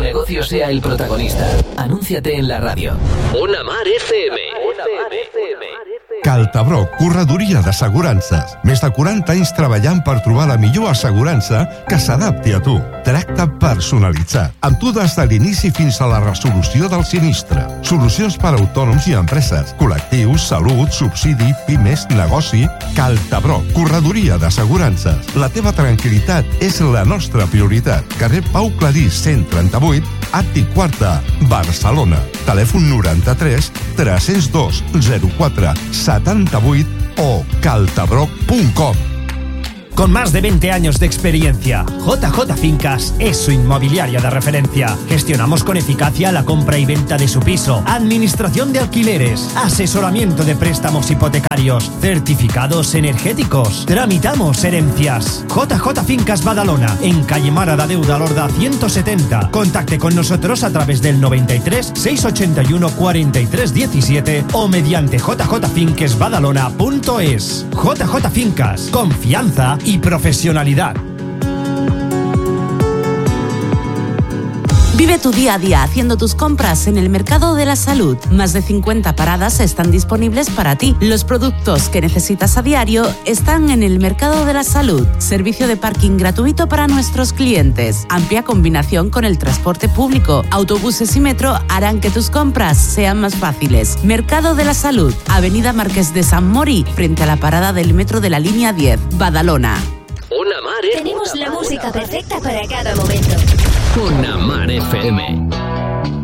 negocio sea el protagonista. Anúnciate en la radio. Una Mar FM. Caltabroc, corredoria d'assegurances. Més de 40 anys treballant per trobar la millor assegurança que s'adapti a tu. Tracte personalitzat, amb tu des de l'inici fins a la resolució del sinistre. Solucions per a autònoms i empreses, col·lectius, salut, subsidi, pimes, negoci. Caltabroc, corredoria d'assegurances. La teva tranquil·litat és la nostra prioritat. Carrer Pau Clarís, 138, Àtic Quarta, Barcelona. Telèfon 93 302 04 78 o caltabroc.com. Con más de 20 años de experiencia, JJ Fincas es su inmobiliaria de referencia. Gestionamos con eficacia la compra y venta de su piso, administración de alquileres, asesoramiento de préstamos hipotecarios, certificados energéticos, tramitamos herencias. JJ Fincas Badalona, en calle Mara da Deuda Lorda 170. Contacte con nosotros a través del 93 681 43 17 o mediante jjfincasbadalona.es. JJ Fincas, confianza y profesionalidad. Vive tu día a día haciendo tus compras en el Mercado de la Salud. Más de 50 paradas están disponibles para ti. Los productos que necesitas a diario están en el Mercado de la Salud. Servicio de parking gratuito para nuestros clientes. Amplia combinación con el transporte público. Autobuses y metro harán que tus compras sean más fáciles. Mercado de la Salud. Avenida Marqués de San Mori, frente a la parada del metro de la línea 10, Badalona. Una Mar. Tenemos la música perfecta para cada momento. Una Mar FM.